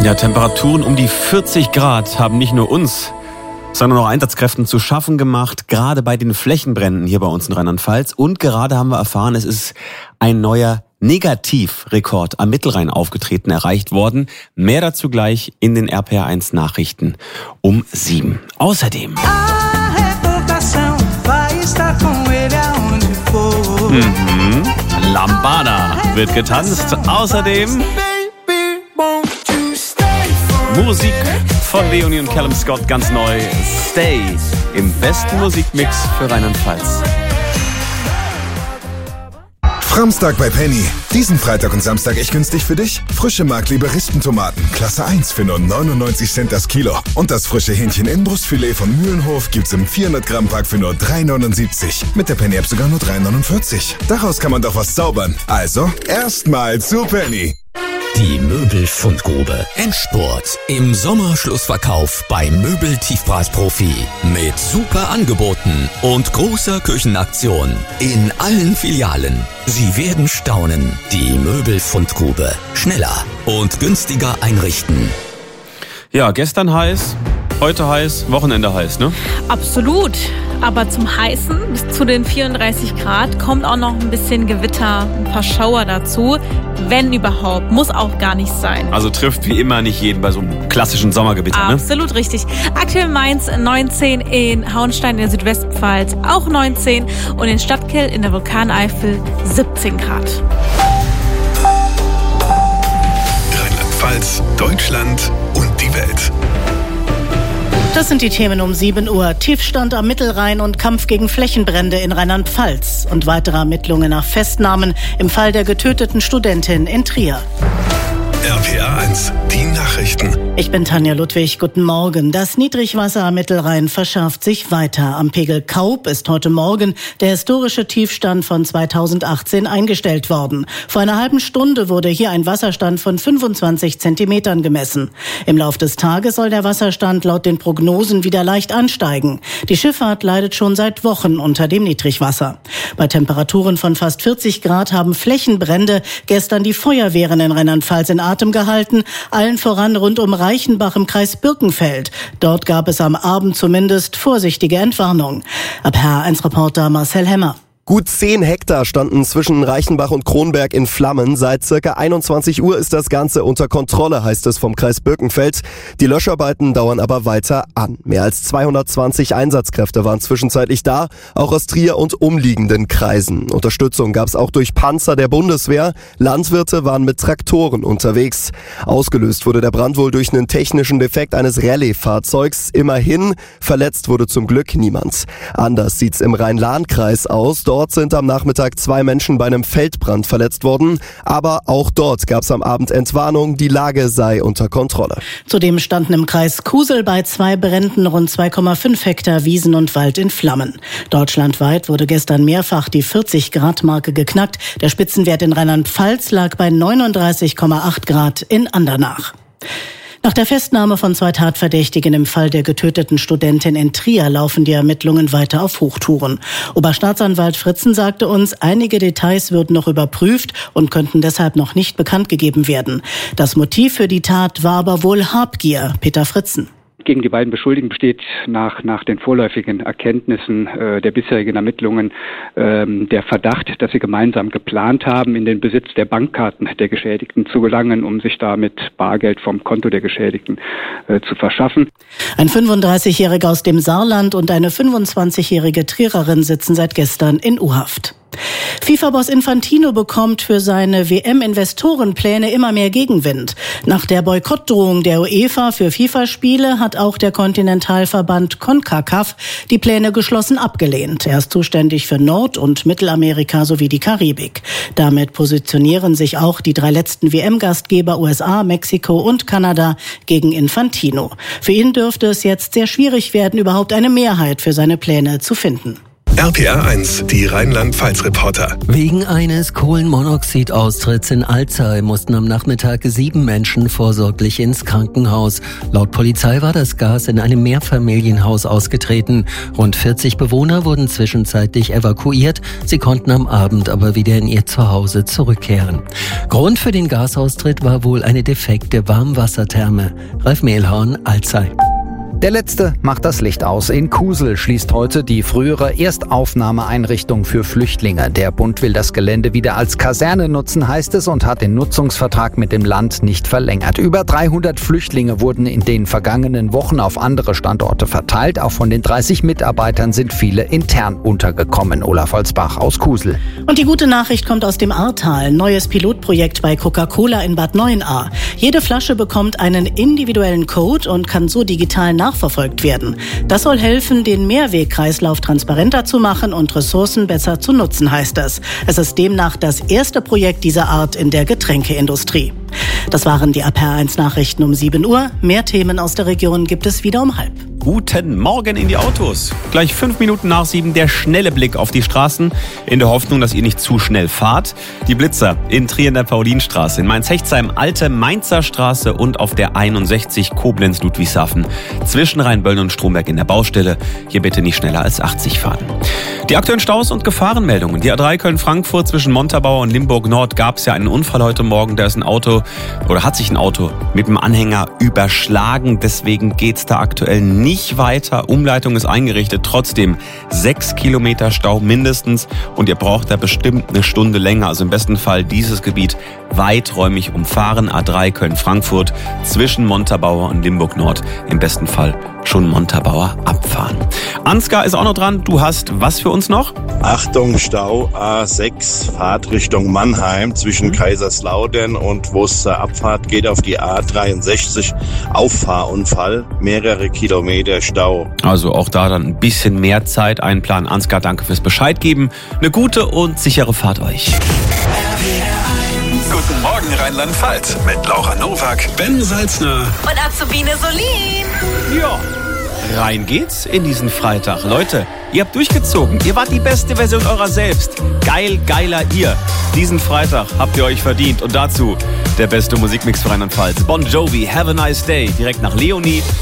Ja, Temperaturen um die 40 Grad haben nicht nur uns, sondern auch Einsatzkräften zu schaffen gemacht, gerade bei den Flächenbränden hier bei uns in Rheinland-Pfalz. Und gerade haben wir erfahren, es ist ein neuer Negativrekord am Mittelrhein aufgetreten, erreicht worden. Mehr dazu gleich in den RPR1 Nachrichten um 7. Außerdem Lambada wird getanzt. Außerdem Musik von Leonie und Callum Scott, ganz neu. Stay im besten Musikmix für Rheinland-Pfalz. Framstag bei Penny. Diesen Freitag und Samstag echt günstig für dich? Frische Mark-Liberistentomaten, Klasse 1 für nur 99 Cent das Kilo. Und das frische Hähnchen-Innenbrustfilet von Mühlenhof gibt's im 400-Gramm-Pack für nur 3,79. Mit der Penny-App sogar nur 3,49. Daraus kann man doch was zaubern. Also, erstmal zu Penny. Die Möbelfundgrube. Endspurt. Im Sommerschlussverkauf bei Möbel-Tiefpreisprofi. Mit super Angeboten und großer Küchenaktion. In allen Filialen. Sie werden staunen. Die Möbelfundgrube. Schneller und günstiger einrichten. Ja, gestern heiß, heute heiß, Wochenende heiß, ne? Absolut. Aber zum Heißen, bis zu den 34 Grad, kommt auch noch ein bisschen Gewitter, ein paar Schauer dazu. Wenn überhaupt. Muss auch gar nicht sein. Also trifft wie immer nicht jeden bei so einem klassischen Sommergewitter, ne? Absolut richtig. Aktuell Mainz 19, in Hauenstein in der Südwestpfalz auch 19 und in Stadtkel in der Vulkaneifel 17 Grad. Rheinland-Pfalz, Deutschland und die Welt. Das sind die Themen um 7 Uhr. Tiefstand am Mittelrhein und Kampf gegen Flächenbrände in Rheinland-Pfalz. Und weitere Ermittlungen nach Festnahmen im Fall der getöteten Studentin in Trier. RPR1, die Nachrichten. Ich bin Tanja Ludwig, guten Morgen. Das Niedrigwasser am Mittelrhein verschärft sich weiter. Am Pegel Kaub ist heute Morgen der historische Tiefstand von 2018 eingestellt worden. Vor einer halben Stunde wurde hier ein Wasserstand von 25 Zentimetern gemessen. Im Lauf des Tages soll der Wasserstand laut den Prognosen wieder leicht ansteigen. Die Schifffahrt leidet schon seit Wochen unter dem Niedrigwasser. Bei Temperaturen von fast 40 Grad haben Flächenbrände gestern die Feuerwehren in Rheinland-Pfalz in Atem gehalten, allen voran rund um Reichenbach im Kreis Birkenfeld. Dort gab es am Abend zumindest vorsichtige Entwarnung. RPR1-Reporter Marcel Hemmer. Gut 10 Hektar standen zwischen Reichenbach und Kronberg in Flammen. Seit circa 21 Uhr ist das Ganze unter Kontrolle, heißt es vom Kreis Birkenfeld. Die Löscharbeiten dauern aber weiter an. Mehr als 220 Einsatzkräfte waren zwischenzeitlich da, auch aus Trier und umliegenden Kreisen. Unterstützung gab es auch durch Panzer der Bundeswehr. Landwirte waren mit Traktoren unterwegs. Ausgelöst wurde der Brand wohl durch einen technischen Defekt eines Rallye-Fahrzeugs. Immerhin, verletzt wurde zum Glück niemand. Anders sieht's im Rhein-Lahn-Kreis aus. Dort sind am Nachmittag 2 Menschen bei einem Feldbrand verletzt worden. Aber auch dort gab es am Abend Entwarnung, die Lage sei unter Kontrolle. Zudem standen im Kreis Kusel bei 2 Bränden rund 2,5 Hektar Wiesen und Wald in Flammen. Deutschlandweit wurde gestern mehrfach die 40-Grad-Marke geknackt. Der Spitzenwert in Rheinland-Pfalz lag bei 39,8 Grad in Andernach. Nach der Festnahme von 2 Tatverdächtigen im Fall der getöteten Studentin in Trier laufen die Ermittlungen weiter auf Hochtouren. Oberstaatsanwalt Fritzen sagte uns, einige Details würden noch überprüft und könnten deshalb noch nicht bekannt gegeben werden. Das Motiv für die Tat war aber wohl Habgier. Peter Fritzen. Gegen die beiden Beschuldigten besteht nach den vorläufigen Erkenntnissen der bisherigen Ermittlungen der Verdacht, dass sie gemeinsam geplant haben, in den Besitz der Bankkarten der Geschädigten zu gelangen, um sich damit Bargeld vom Konto der Geschädigten zu verschaffen. Ein 35-Jähriger aus dem Saarland und eine 25-jährige Triererin sitzen seit gestern in U-Haft. FIFA-Boss Infantino bekommt für seine WM-Investorenpläne immer mehr Gegenwind. Nach der Boykottdrohung der UEFA für FIFA-Spiele hat auch der Kontinentalverband CONCACAF die Pläne geschlossen abgelehnt. Er ist zuständig für Nord- und Mittelamerika sowie die Karibik. Damit positionieren sich auch die 3 letzten WM-Gastgeber USA, Mexiko und Kanada gegen Infantino. Für ihn dürfte es jetzt sehr schwierig werden, überhaupt eine Mehrheit für seine Pläne zu finden. RPR 1, die Rheinland-Pfalz-Reporter. Wegen eines Kohlenmonoxidaustritts in Alzey mussten am Nachmittag 7 Menschen vorsorglich ins Krankenhaus. Laut Polizei war das Gas in einem Mehrfamilienhaus ausgetreten. Rund 40 Bewohner wurden zwischenzeitlich evakuiert. Sie konnten am Abend aber wieder in ihr Zuhause zurückkehren. Grund für den Gasaustritt war wohl eine defekte Warmwassertherme. Ralf Mehlhorn, Alzey. Der Letzte macht das Licht aus. In Kusel schließt heute die frühere Erstaufnahmeeinrichtung für Flüchtlinge. Der Bund will das Gelände wieder als Kaserne nutzen, heißt es, und hat den Nutzungsvertrag mit dem Land nicht verlängert. Über 300 Flüchtlinge wurden in den vergangenen Wochen auf andere Standorte verteilt. Auch von den 30 Mitarbeitern sind viele intern untergekommen. Olaf Holzbach aus Kusel. Und die gute Nachricht kommt aus dem Ahrtal. Neues Pilotprojekt bei Coca-Cola in Bad Neuenahr. Jede Flasche bekommt einen individuellen Code und kann so digital nachverfolgt werden. Das soll helfen, den Mehrwegkreislauf transparenter zu machen und Ressourcen besser zu nutzen, heißt es. Es ist demnach das erste Projekt dieser Art in der Getränkeindustrie. Das waren die RPR1 Nachrichten um 7 Uhr. Mehr Themen aus der Region gibt es wieder um 6:30. Guten Morgen in die Autos. Gleich 5 Minuten nach 7 der schnelle Blick auf die Straßen, in der Hoffnung, dass ihr nicht zu schnell fahrt. Die Blitzer in Trier in der Paulinstraße, in Mainz-Hechtsheim, Alte Mainzer Straße und auf der 61 Koblenz-Ludwigshafen. Zwischen Rheinböllen und Stromberg in der Baustelle. Hier bitte nicht schneller als 80 fahren. Die aktuellen Staus und Gefahrenmeldungen. Die A3 Köln-Frankfurt zwischen Montabaur und Limburg-Nord gab es ja einen Unfall heute Morgen. Da ist hat sich ein Auto mit dem Anhänger überschlagen. Deswegen geht's da aktuell nicht weiter. Umleitung ist eingerichtet. Trotzdem 6 Kilometer Stau mindestens. Und ihr braucht da bestimmt eine Stunde länger. Also im besten Fall dieses Gebiet weiträumig umfahren. A3 Köln-Frankfurt zwischen Montabaur und Limburg-Nord. Im besten Fall schon Montabaur abfahren. Ansgar ist auch noch dran. Du hast was für uns noch? Achtung, Stau A6, Fahrt Richtung Mannheim zwischen Kaiserslautern und wo es zur Abfahrt geht auf die A63. Auffahrunfall, mehrere Kilometer Stau. Also auch da dann ein bisschen mehr Zeit einplanen. Ansgar, danke fürs Bescheid geben. Eine gute und sichere Fahrt euch. Guten Morgen Rheinland-Pfalz mit Laura Nowak, Ben Salzner Und Azubine Solin. Ja, rein geht's in diesen Freitag. Leute, ihr habt durchgezogen. Ihr wart die beste Version eurer selbst. Geil, geiler ihr. Diesen Freitag habt ihr euch verdient. Und dazu der beste Musikmix für Rheinland-Pfalz. Bon Jovi, Have a Nice Day. Direkt nach Leonie.